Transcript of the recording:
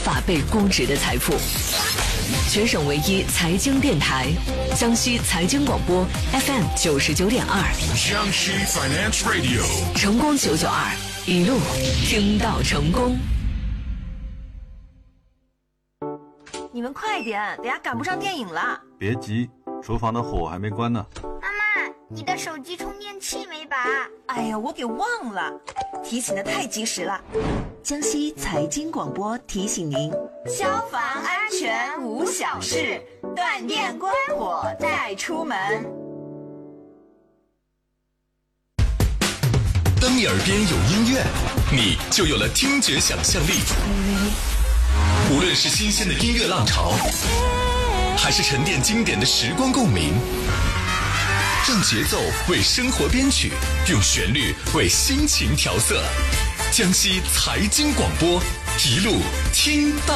法被估值的财富。全省唯一财经电台，江西财经广播 FM 99.2， 江西 Finance Radio， 成功992，一路听到成功。 你们快点，等下赶不上电影了。 别急，厨房的火还没关呢。 妈妈，你的手机充电器没拔？ 哎呀，我给忘了，提醒的太及时了。 江西财经广播提醒您： 消防安全无小事，断电关火再出门。 当你耳边有音乐，你就有了听觉想象力。无论是新鲜的音乐浪潮，还是沉淀经典的时光共鸣，让节奏为生活编曲，用旋律为心情调色。江西财经广播，一路听到